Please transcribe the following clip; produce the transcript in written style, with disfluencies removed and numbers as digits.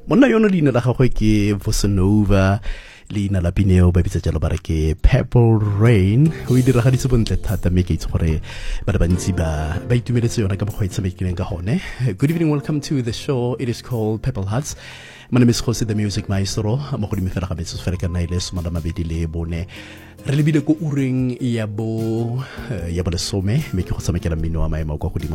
Monna yono leina la gagwe ke Vosanova, leina la pineo ba bitsa jalo bare ke Purple Rain. O diragaditse bontle thata mme ke itse gore ba le bantsi ba itumeletse yona ka bogwa itshamekileng ka gone. Good evening, welcome to the show. It is called Purple Hearts. My name is Jose, the music maestro. Mo go dimefela ga metso fela ka naile soma la mabedi le bone. Re lebile ko ureng ya bo lesome mme ke go tshamekela mmino wa maemo kwa godimo